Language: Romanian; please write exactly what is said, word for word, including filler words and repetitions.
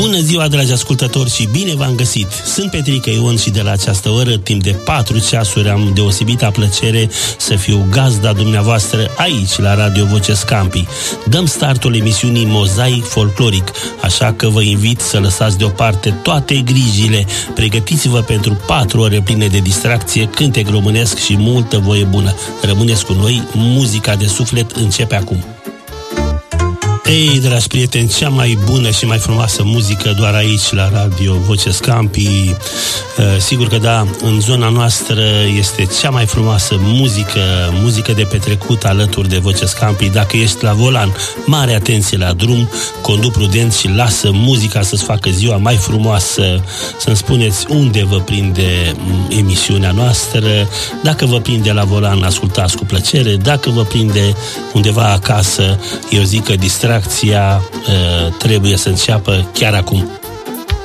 Bună ziua, dragi ascultători, și bine v-am găsit! Sunt Petrica Ion și de la această oră, timp de patru ceasuri, am deosebită plăcere să fiu gazda dumneavoastră aici, la Radio Voce Scampi. Dăm startul emisiunii Mozaic Folcloric, așa că vă invit să lăsați deoparte toate grijile. Pregătiți-vă pentru patru ore pline de distracție, cântec românesc și multă voie bună. Rămâneți cu noi, muzica de suflet începe acum. Ei, dragi prieteni, cea mai bună și mai frumoasă muzică doar aici, la Radio Voce Scampi. Sigur că da, în zona noastră este cea mai frumoasă muzică, muzică de petrecut alături de Voce Scampi. Dacă ești la volan, mare atenție la drum, condu prudent și lasă muzica să-ți facă ziua mai frumoasă. Să-mi spuneți unde vă prinde emisiunea noastră. Dacă vă prinde la volan, ascultați cu plăcere. Dacă vă prinde undeva acasă, eu zic că distracția uh, trebuie să înceapă chiar acum.